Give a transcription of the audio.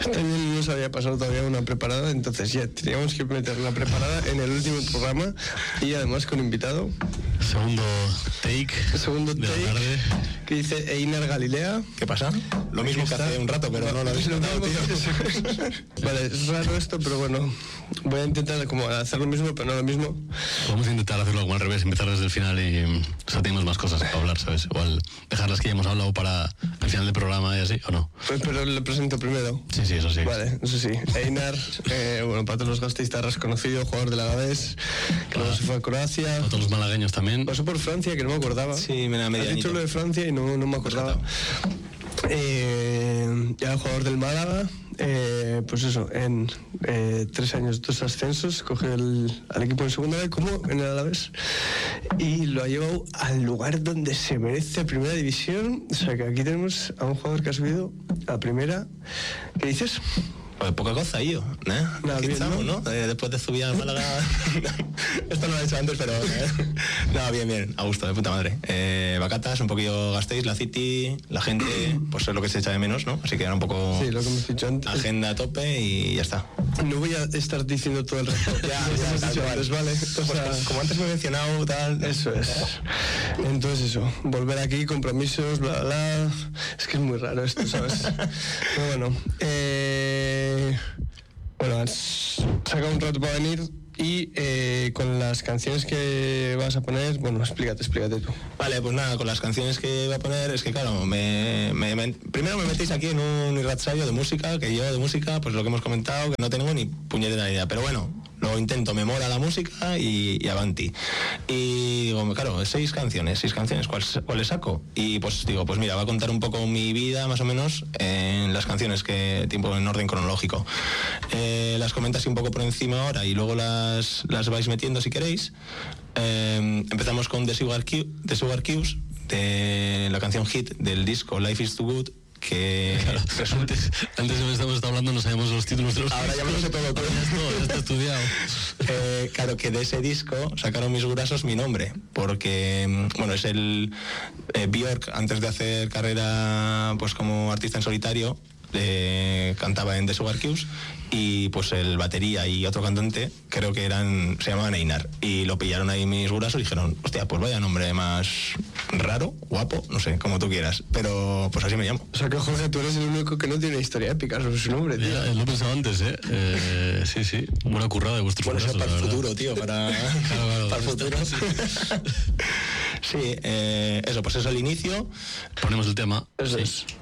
Este año no nos había pasado todavía una preparada, entonces ya teníamos que meter la preparada en el último programa y además con invitado. Segundo take de la tarde. Que dice Einar Galilea. ¿Qué pasa? Lo mismo que hace un rato, pero no lo habéis notado, tío. Vale, es raro esto, pero bueno, voy a intentar como hacer lo mismo, pero no lo mismo. Podemos intentar hacerlo como al revés, empezar desde el final y o sea, tenemos más cosas para hablar, ¿sabes? Igual dejar las que ya hemos hablado para el final del programa y así, ¿o no? Pero lo presento primero. Sí, eso sí. Vale, eso sí. Einar, bueno, para todos los gasteiztarras conocido, jugador del Alavés, que luego se fue a Croacia. Para todos los malagueños también. Pasó por Francia, que no me acordaba. Sí, me da media. Has dicho lo de Francia y no me acordaba. Ya jugador del Málaga, pues eso, en 3 años, 2 ascensos, coge al equipo en segunda vez como en el Alavés y lo ha llevado al lugar donde se merece, primera división. O sea que aquí tenemos a un jugador que ha subido a primera. ¿Qué dices? Pues poca cosa, yo, ¿eh? Aquí bien, estamos, ¿no? Después de subir a Málaga. Esto no lo he hecho antes, pero. No, bien, a gusto, de puta madre. Bacatas, un poquillo Gasteiz, la City, la gente, pues es lo que se echa de menos, ¿no? Así que era un poco. Sí, lo que hemos dicho antes. Agenda a tope y ya está. No voy a estar diciendo todo el resto. ya, dicho antes, vale. O sea, como antes me he mencionado, tal. Eso es. Entonces, eso. Volver aquí, compromisos, bla, bla. Es que es muy raro esto, ¿sabes? Pero bueno. Bueno, has sacado un rato para venir y con las canciones que vas a poner, bueno, explícate tú. Vale, pues nada, con las canciones que voy a poner, es que claro, primero me metéis aquí en un irratsaio de música, que yo de música, pues lo que hemos comentado, que no tengo ni puñetera idea, pero bueno, lo intento, me mola la música y avanti. Y digo, claro, 6 canciones, ¿cuáles saco? Y pues digo, pues mira, va a contar un poco mi vida, más o menos, en las canciones que tipo en orden cronológico. Las comentas un poco por encima ahora y luego las vais metiendo si queréis. Empezamos con The Sugar Cues, de la canción Hit del disco Life is Too Good, que claro, antes de estar hablando no sabíamos los títulos de los ahora ya me lo sé todo, ya está estudiado. Claro, que de ese disco sacaron mis gurasos mi nombre, porque bueno, es el Björk, antes de hacer carrera pues como artista en solitario, cantaba en The Sugar Cues, y pues el batería y otro cantante creo que se llamaban Einar, y lo pillaron ahí mis gurasos y dijeron, hostia, pues vaya nombre más raro, guapo, no sé, como tú quieras, pero pues así me llamo. O sea que Jorge, tú eres el único que no tiene historia épica sobre su nombre, tío. Ya, lo he pensado antes, sí, buena currada de vuestros gurasos. Bueno, eso para el futuro, tío, para el futuro. Sí, eso, pues eso, el inicio. Ponemos el tema. Eso es.